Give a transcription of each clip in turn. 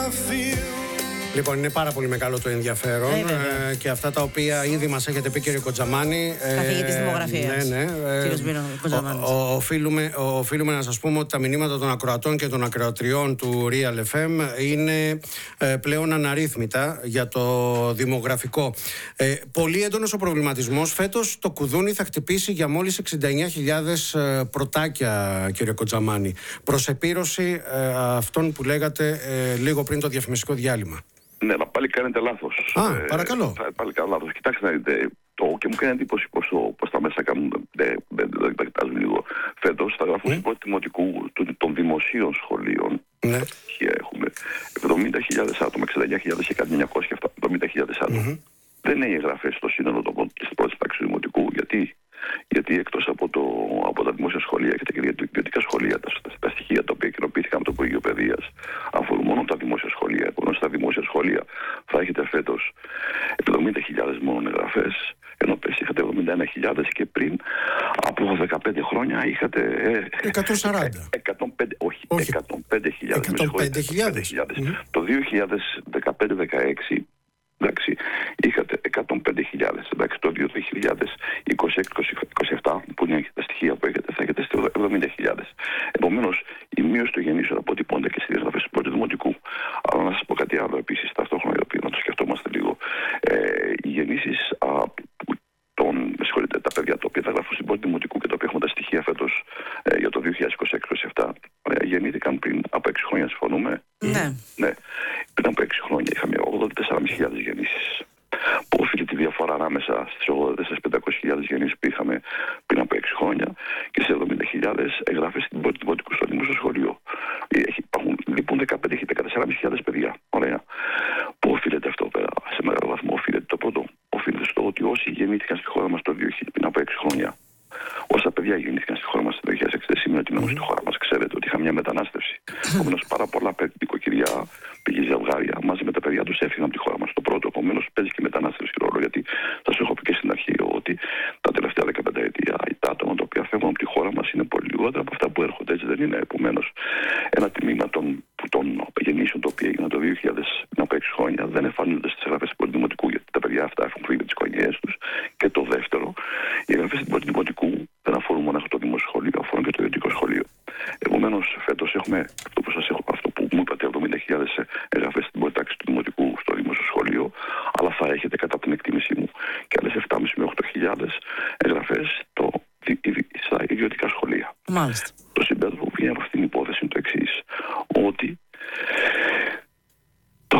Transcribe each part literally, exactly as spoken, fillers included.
Λοιπόν, είναι πάρα πολύ μεγάλο το ενδιαφέρον ε, ε, και αυτά τα οποία ήδη μας έχετε πει, κύριε Κοτζαμάνη. Καθηγητής ε, δημογραφίας. Ναι, ναι. Ε, κύριος Μύρο Κοτζαμάνης. Οφείλουμε, οφείλουμε να σας πούμε ότι τα μηνύματα των ακροατών και των ακροατριών του Real εφ εμ είναι ε, πλέον αναρρύθμιτα για το δημογραφικό. Ε, πολύ έντονος ο προβληματισμός. Φέτος το κουδούνι θα χτυπήσει για μόλις εξήντα εννιά χιλιάδες πρωτάκια, κύριε Κοτζαμάνη. Προς επίρρωση ε, αυτών που λέγατε ε, λίγο πριν το διαφημιστικό διάλειμμα. Ναι, αλλά πάλι κάνετε λάθος. Α, ε, παρακαλώ. Πάλι κάνετε λάθος. Κοιτάξτε να δείτε, το, και μου κάνει εντύπωση πως, το, πως τα μέσα κάνουν, δεν τα κοιτάζουν λίγο. Φέτος θα γράφουν στην πρώτη δημοτικού των δημοσίων σχολείων. Ναι. Έχουμε εβδομήντα χιλιάδες άτομα, εξήντα εννιά χιλιάδες και κάτι εννιακόσια εβδομήντα χιλιάδες άτομα. Mm-hmm. Δεν είναι οι εγγραφές στο σύνολο των στην πρώτη τάξη του δημοτικού. Γιατί? Γιατί εκτός από, το, από τα δημόσια σχολεία και τα ιδιωτικά σχολεία, τα, τα στοιχεία τα οποία κοινοποιήθηκαν από το Υπουργείο Παιδείας αφορούν μόνο τα δημόσια σχολεία. Επομένως, στα δημόσια σχολεία θα έχετε φέτος εβδομήντα χιλιάδες μόνο εγγραφές, ενώ πέρσι είχατε εβδομήντα ένα χιλιάδες και πριν από δεκαπέντε χρόνια είχατε. εκατόν σαράντα. εκατόν πέντε, όχι, όχι. εκατόν πέντε χιλιάδες. εκατόν πέντε χιλιάδες. Mm-hmm. Το δύο χιλιάδες δεκαπέντε δεκαέξι. Εντάξει, είχατε εκατόν πέντε χιλιάδες. Εντάξει, το δύο χιλιάδες είκοσι έξι είκοσι επτά, που είναι τα στοιχεία που έχετε, θα έχετε στο εβδομήντα χιλιάδες. Επομένως, η μείωση των γεννήσεων αποτυπώνεται και στις διαγραφές του πρώτου δημοτικού. Αλλά να σας πω κάτι άλλο επίσης, ταυτόχρονα, να το σκεφτόμαστε λίγο. Ε, οι γεννήσεις των, με συγχωρείτε, τα παιδιά τα οποία θα γραφούν στην πρώτη δημοτικού και τα οποία έχουμε τα στοιχεία φέτος ε, για το δύο χιλιάδες είκοσι έξι είκοσι επτά, ε, γεννήθηκαν πριν από έξι χρόνια, συμφωνούμε. Ναι. Ναι. Πριν από έξι χρόνια είχαμε ογδόντα τέσσερις χιλιάδες γεννήσεις. Πού οφείλει τη διαφορά ανάμεσα στις ογδόντα τέσσερις χιλιάδες πεντακόσιες χιλιάδες γεννήσεις που είχαμε πριν από έξι χρόνια και στις εβδομήντα χιλιάδες εγγραφές στην πρώτη δημοτικού στο δημόσιο σχολείο? Υπάρχουν λοιπόν δεκατέσσερις χιλιάδες παιδιά. Ωραία. Πού οφείλεται αυτό πέρα? Σε μεγάλο βαθμό οφείλεται το πρώτο. Οφείλεται στο ότι όσοι γεννήθηκαν στη χώρα μας το δύο χιλιάδες πριν από έξι χρόνια, όσα παιδιά γεννήθηκαν στη χώρα μας το δύο χιλιάδες έξι, δεν σημαίνει ότι μένουν στη χώρα μας. Ξέρετε ότι είχαμε μια μετανάστευση. Επομένως, πάρα πολλά νοικοκυριά, πήγε ζευγάρια μαζί με τα παιδιά τους έφυγαν από τη χώρα μας. Το πρώτο, επομένως, παίζει και η μετανάστευση ρόλο. Γιατί θα σου έχω πει και στην αρχή ότι τα τελευταία δεκαπέντε ετία τα άτομα τα οποία φεύγουν από τη χώρα μας είναι πολύ λιγότερα από αυτά που έρχονται. Έτσι δεν είναι? Επομένως, ένα τμήμα των, των γεννήσεων τα οποία έγιναν το δύο χιλιάδες πριν από έξι χρόνια δεν εμφανίζονται στις εγγραφές του πρώτου δημοτικού, γιατί τα παιδιά αυτά έχουν φύγει με τις οικογένειές τους. Και το δεύτερο, οι εγγραφές του πρώτου δημοτικού δεν αφορούν μόνο το δημόσιο σχολείο, αφορούν και το ιδιωτικό σχολείο. Επομένως, φέτος έχουμε αυτό που σας έχω, αυτό που μου είπατε, εβδομήντα χιλιάδες εγγραφές στην πρώτη τάξη του δημοτικού στο δημόσιο σχολείο, αλλά θα έχετε κατά την εκτίμησή μου και άλλες επτά χιλιάδες με οκτώ χιλιάδες εγγραφές στο, στα ιδιωτικά σχολεία. Μάλιστα. Το συμπέρασμα που βγαίνει από αυτήν την υπόθεση είναι το εξής, ότι το,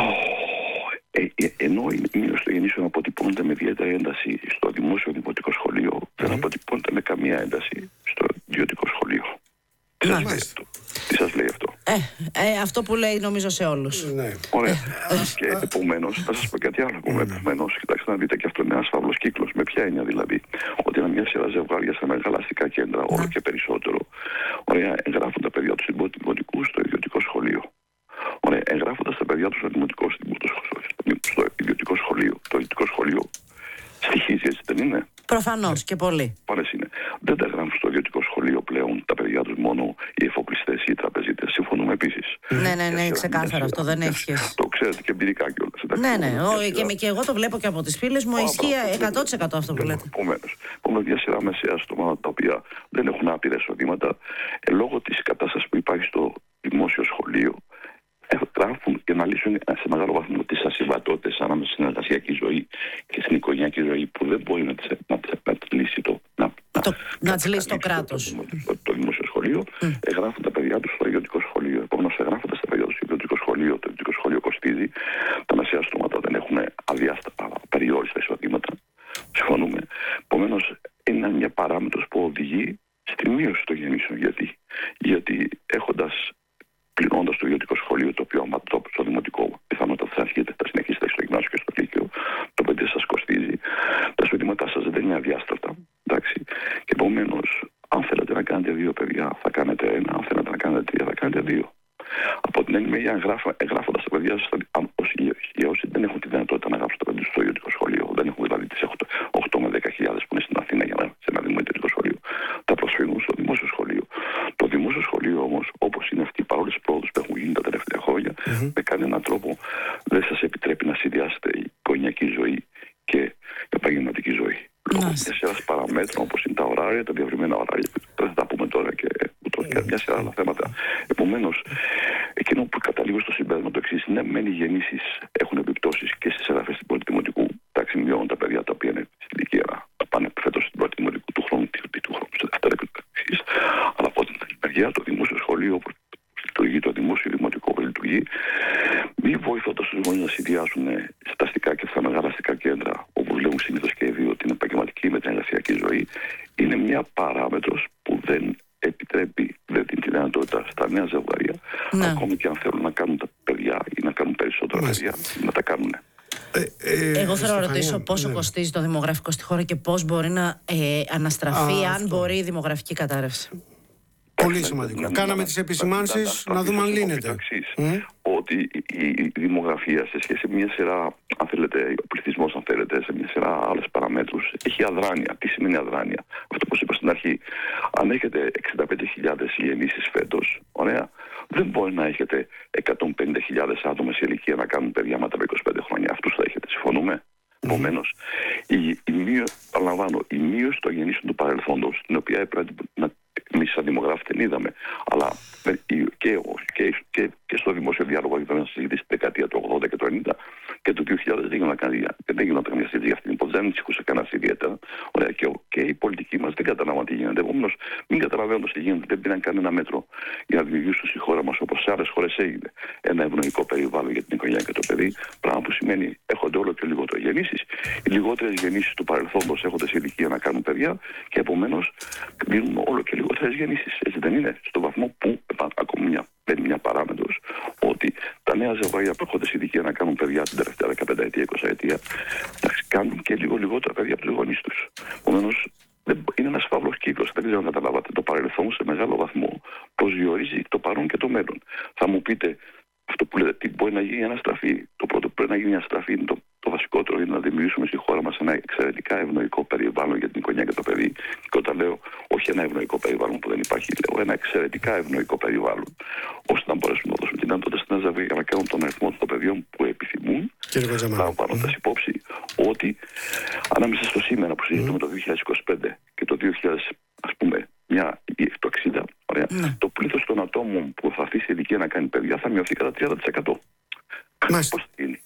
ε, ε, ενώ η μείωση των γεννήσεων αποτυπώνεται με ιδιαίτερη ένταση στο δημόσιο δημοτικό σχολείο, mm. δεν αποτυπώνεται με καμία ένταση στο ιδιωτικό σχολείο. Τι σας λέει αυτό? Τι σας λέει αυτό? Ε, ε, αυτό που λέει νομίζω σε όλους. Ναι. Ωραία. Και επομένως, θα σας πω κάτι άλλο. Mm. Επομένως, κοιτάξτε να δείτε, και αυτό είναι ένας φαύλος κύκλος. Με ποια έννοια δηλαδή? Ότι είναι μια σειρά ζευγάρια στα μεγάλα αστικά κέντρα, όλο και περισσότερο. Ωραία, εγγράφουν τα παιδιά τους στην πρώτη δημοτικού στο ιδιωτικό σχολείο. Ωραία, εγγράφοντας τα παιδιά τους στο δημοτικό, στο ιδιωτικό σχολείο. Το ιδιωτικό σχολείο στοιχίζει, έτσι δεν είναι? Προφανώς και πολύ. Πάρες είναι. Δεν τα γράφουν στο ιδιωτικό σχολείο πλέον τα παιδιά τους μόνο οι εφοπλιστές ή οι τραπεζίτες. Συμφωνούμε επίσης. Ναι, ναι, ναι, ξεκάθαρα αυτό δεν έχει σχέση. Το ξέρετε και εμπειρικά κιόλας. Ναι, ναι, και, και εγώ το βλέπω και από τις φίλες μου, ισχύει εκατό τοις εκατό αυτό που λέτε. Επομένως, επομένως μια σειρά μεσαία άτομα τα οποία δεν έχουν άπειρα εισοδήματα, ε, λόγω της κατάστασης που υπάρχει στο δημόσιο σχολείο, γράφουν και να λύσουν σε μεγάλο βαθμό τις ασυμβατότητες ανάμεσα στην εργασιακή ζωή και στην οικογενειακή ζωή που δεν μπορεί να τις, να, να τις λύσει το, να, το, να, να τις λύσει το, το κράτος. Το, το, το, το δημόσιο σχολείο, mm. εγγράφουν τα παιδιά τους στο ιδιωτικό σχολείο. Επομένως, εγγράφοντας τα παιδιά τους στο ιδιωτικό σχολείο, το ιδιωτικό σχολείο κοστίζει, τα μεσαία στρώματα δεν έχουν αδιάστατα, περιόριστα εισοδήματα. Συμφωνούμε. Επομένως, είναι μια παράμετρος που οδηγεί στη μείωση των γεννήσεων. Γιατί, Γιατί έχοντας πληρώνοντας το ιδιωτικό σχολείο, το οποίο άμα το στο δημοτικό πιθανότατα θα αρχίσετε, θα συνεχίσετε στο γυμνάσιο και στο λύκειο, το παιδί σας κοστίζει, τα εισοδήματά σας δεν είναι αδιάστατα. Εντάξει. Και επομένως, αν θέλετε να κάνετε δύο παιδιά, θα κάνετε ένα, αν θέλετε να κάνετε τρία, θα κάνετε δύο. Από την άλλη μεριά, εγγράφοντας τα παιδιά σας, για όσοι δεν έχουν τη δυνατότητα να γράψουν τα παιδιά στο ιδιωτικό σχολείο, δεν έχουν δηλαδή τις οκτώ με δέκα χιλιάδες που είναι στην Αθήνα για να σε ένα δημοτικό σχολείο, τα προσφύγουν στο δημόσιο σχολείο. Το δημόσιο σχολείο όμως, όπως είναι αυτή, παρόλες τις πρόοδους που έχουν γίνει τα τελευταία χρόνια, mm-hmm. με κανένα κανέναν τρόπο δεν σας επιτρέπει να συνδυάσετε οικογενειακή ζωή και επαγγελματική ζωή. Λόγω μια σειρά παραμέτρων όπως είναι τα ωράρια, τα διαβριμένα ωράρια, δεν θα τα πούμε τώρα και, και μια σειρά άλλα θέματα. Επομένως, εκείνο που καταλήγω στο συμπέρασμα το εξής: ναι, μεν οι γεννήσεις έχουν επιπτώσεις και στις εδαφές του πρώτου δημοτικού. Εντάξει, μειώνουν τα παιδιά τα οποία είναι στην ηλικία να πάνε φέτος στην πρώτη δημοτικού του χρόνου, του χρόνου, στο δεύτερο και το αλλά από την άλλη μεριά, το δημόσιο σχολείο που λειτουργεί, το δημόσιο δημοτικό που λειτουργεί, μη βοηθώντας τους γονείς να συνδυάσουν στα αστικά και στα μεγάλα αστικά κέντρα, όπου λέγουν συνήθως και οι δύο την επαγγελματική με την εργασιακή ζωή, είναι μια παράμετρος που δεν επιτρέπει, δεν δίνει τη δυνατότητα στα νέα ζευγάρια, ναι, ακόμη και αν θέλουν να κάνουν τα παιδιά ή να κάνουν περισσότερα ναι. παιδιά, να τα κάνουν. Ε, ε, Εγώ θέλω να ρωτήσω πόσο ναι. κοστίζει το δημογραφικό στη χώρα και πώς μπορεί να ε, αναστραφεί, Α, αν αυτό. μπορεί η δημογραφική κατάρρευση. Πολύ σημαντικό. Να, Κάναμε τις επισημάνσεις, να, να, να δούμε αν λύνεται. Mm. Ότι η δημογραφία σε σχέση με μια σειρά, αν θέλετε, ο πληθυσμός, αν θέλετε, σε μια σειρά άλλες παραμέτρους, έχει αδράνεια. Τι σημαίνει αδράνεια? Αυτό που είπα στην αρχή. Αν έχετε εξήντα πέντε χιλιάδες γεννήσεις φέτος, ωραία, δεν μπορεί να έχετε εκατόν πενήντα χιλιάδες άτομα σε ηλικία να κάνουν παιδιά μετά από είκοσι πέντε χρόνια. Αυτούς θα έχετε. Συμφωνούμε? Επομένως, mm. η, η, μείωση, παραλαμβάνω, η μείωση των γεννήσεων του παρελθόντος, την οποία έπρεπε να εμείς σαν δημογράφοι την είδαμε, αλλά και, και, και, και στο δημόσιο διάλογο ήταν να συζητήσει τη δεκαετία του ογδόντα και του ενενήντα και του δύο χιλιάδες δεν έγινε καμία συζήτηση για αυτήν την υπόθεση, δεν ανησυχούσε κανένας ιδιαίτερα. Ωραία, και, και οι πολιτικοί μας δεν καταλάβαν τι γίνεται. Επομένως, μην καταλαβαίνοντας τι γίνεται, δεν πήραν κανένα μέτρο για να δημιουργήσουν στη χώρα μας, όπως σε άλλες χώρες έγινε, ένα ευνοϊκό περιβάλλον για την οικογένεια και το παιδί. Πράγμα που σημαίνει έχονται όλο και λιγότερο γεννήσεις. Οι λιγότερες γεννήσεις του παρελθόντος έχονται σε ηλικία να κάνουν παιδιά και επομένως δίνουν όλο και λιγότερες γεννήσεις. Έτσι δεν είναι? Στο βαθμό που, ακόμη μια, μια παράμετρος, ότι τα νέα ζευγάρια που έρχονται σε ηλικία να κάνουν παιδιά την τελευταία δεκαπέντε ετία, είκοσι ετία, κάνουν και λίγο λιγότερα παιδιά από τους γονείς τους. Επομένως, είναι ένας φαύλος κύκλος. Δεν ξέρω αν καταλάβατε. Το παρελθόν σε μεγάλο βαθμό προσδιορίζει το παρόν και το μέλλον. Θα μου πείτε, αυτό που λέτε, τι μπορεί να γίνει για να στραφεί? Το πρώτο που πρέπει να γίνει μια στραφή είναι το, το βασικότερο, είναι να δημιουργήσουμε στη χώρα μας ένα εξαιρετικά ευνοϊκό περιβάλλον για την οικογένεια και το παιδί. Και όταν λέω όχι ένα ευνοϊκό περιβάλλον που δεν υπάρχει, λέω ένα εξαιρετικά ευνοϊκό περιβάλλον, ώστε να μπορέσουμε να δώσουμε τη δυνατότητα στην ζευγάρια για να κάνουν τον αριθμό των παιδιών που επιθυμούν, λαμβάνοντας υπόψη ότι ανάμεσα στο σήμερα που συζητούμε mm. το δύο χιλιάδες είκοσι πέντε και το δύο χιλιάδες, ας πούμε, μια, το εξήντα, ωραία, mm. το πλήθος των ατόμων που θα αφήσει ηλικία να κάνει παιδιά θα μειωθεί κατά τριάντα τοις εκατό. Πώς θα γίνει?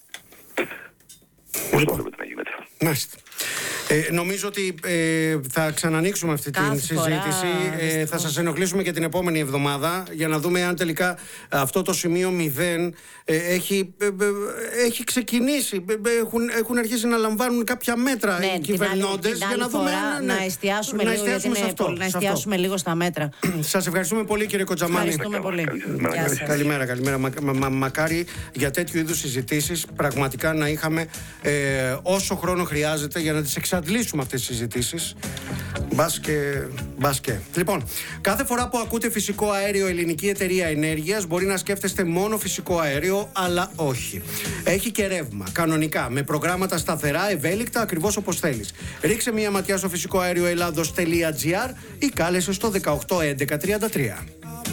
Πώς το βλέπετε να γίνεται? Μάλιστα. Ε, νομίζω ότι ε, θα ξανανοίξουμε αυτή τη συζήτηση. Ε, θα σας ενοχλήσουμε και την επόμενη εβδομάδα για να δούμε αν τελικά αυτό το σημείο μηδέν ε, έχει, ε, ε, έχει ξεκινήσει. Έχουν, έχουν αρχίσει να λαμβάνουν κάποια μέτρα ναι, οι κυβερνώντες για να δούμε αν, ναι, να εστιάσουμε, να λίγο, εστιάσουμε, σε αυτό, να εστιάσουμε λίγο στα μέτρα. Σας ευχαριστούμε πολύ, κύριε Κοτζαμάνη. Ευχαριστούμε πολύ. Καλημέρα, καλημέρα. Μα, μα, μα, μακάρι για τέτοιου είδους συζητήσεις πραγματικά να είχαμε ε, όσο χρόνο χρειάζεται για να τις εξαντλήσουμε αυτές τις συζητήσεις. Μπας και, μπας και. Λοιπόν, κάθε φορά που ακούτε φυσικό αέριο Ελληνική Εταιρεία Ενέργειας, μπορεί να σκέφτεστε μόνο φυσικό αέριο, αλλά όχι. Έχει και ρεύμα, κανονικά, με προγράμματα σταθερά, ευέλικτα, ακριβώς όπως θέλεις. Ρίξε μια ματιά στο φυσικό αέριο ελλάδος τελεία τζι άρ ή κάλεσε στο δεκαοκτώ έντεκα τριάντα τρία.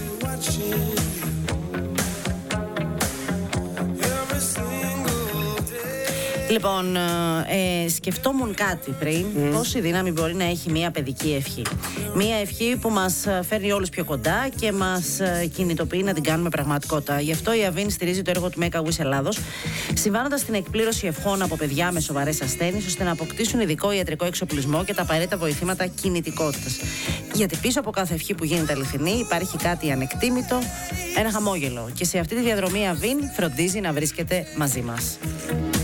Λοιπόν, ε, σκεφτόμουν κάτι πριν, mm. πόση δύναμη μπορεί να έχει μια παιδική ευχή. Μια ευχή που μας φέρνει όλους πιο κοντά και μας κινητοποιεί να την κάνουμε πραγματικότητα. Γι' αυτό η Αβίν στηρίζει το έργο του Make a Wish Ελλάδος, συμβάλλοντας στην εκπλήρωση ευχών από παιδιά με σοβαρές ασθένειες, ώστε να αποκτήσουν ειδικό ιατρικό εξοπλισμό και τα απαραίτητα βοηθήματα κινητικότητας. Γιατί πίσω από κάθε ευχή που γίνεται αληθινή υπάρχει κάτι ανεκτήμητο, ένα χαμόγελο. Και σε αυτή τη διαδρομή Αβίν φροντίζει να βρίσκεται μαζί μας.